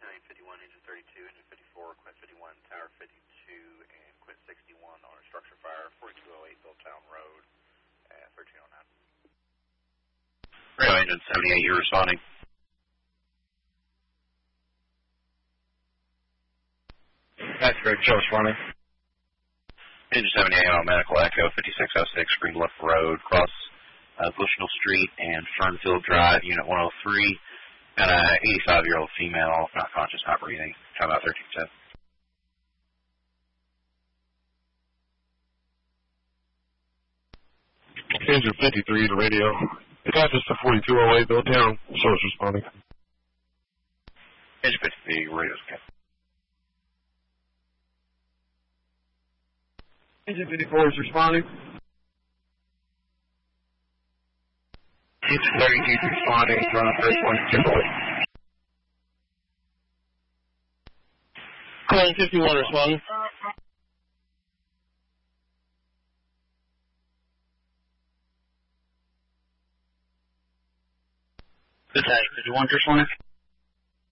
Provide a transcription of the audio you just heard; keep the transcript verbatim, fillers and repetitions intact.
Battalion fifty-one, Engine thirty-two, Engine fifty-four, Quint fifty-one, Tower fifty-two, and Quint sixty-one on a structure fire, forty-two oh eight Billtown Road, uh, thirteen oh nine. Radio Engine seventy-eight, you're responding. That's great, Joe responding. Engine seventy-eight on Medical Echo, fifty-six oh six Greenbluff Road, cross uh, Bushnell Street and Fernfield Drive, Unit one oh three. Got an eighty-five-year-old female, not conscious, not breathing. Time out thirteen ten. Engine fifty-three to radio. Attach us to forty-two oh eight Billtown. Show us responding. Engine fifty-three, radio's okay. Engine fifty-four is responding. Engine thirty-two is responding. Run on first one, two oh eight. Calling fifty-one responding. Battalion fifty-one, responding.